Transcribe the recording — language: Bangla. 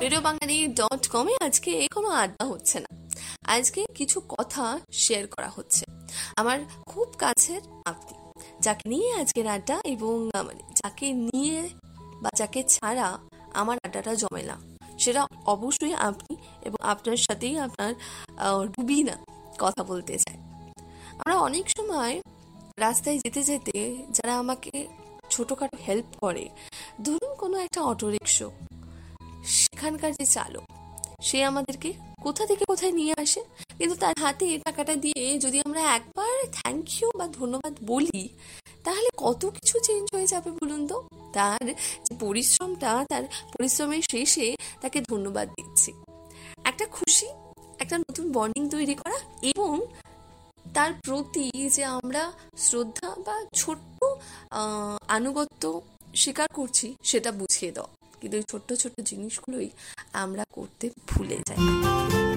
রেডিওবাঙালি.com-এ আজকে কোনো আড্ডা হচ্ছে না। আজকে কিছু কথা শেয়ার করা হচ্ছে আমার খুব কাছের আপনি, যাকে নিয়ে আজকের আড্ডা, এবং যাকে নিয়ে বা যাকে ছাড়া আমার আড্ডাটা জমে না, সেটা অবশ্যই আপনি, এবং আপনার সাথেই আপনার রুবিনা কথা বলতে চায়। আমরা অনেক সময় রাস্তায় যেতে যেতে যারা আমাকে ছোটখাটো হেল্প করে, ধরুন কোনো একটা অটো রিক্সা, সেখানকার যে চালক, সে আমাদেরকে কোথা থেকে কোথায় নিয়ে আসে, কিন্তু তার হাতে টাকাটা দিয়ে যদি আমরা একবার থ্যাংক ইউ বা ধন্যবাদ বলি, তাহলে কত কিছু চেঞ্জ হয়ে যাবে বলুন তো। তার যে পরিশ্রমটা, তার পরিশ্রমের শেষে তাকে ধন্যবাদ দিচ্ছি, একটা খুশি, একটা নতুন বন্ডিং তৈরি করা, এবং তার প্রতি যে আমরা শ্রদ্ধা বা ছোট্ট আনুগত্য স্বীকার করছি, সেটা বুঝিয়ে দাও। কিন্তু এই ছোট্ট ছোট্ট জিনিসগুলোই আমরা করতে ভুলে যাই।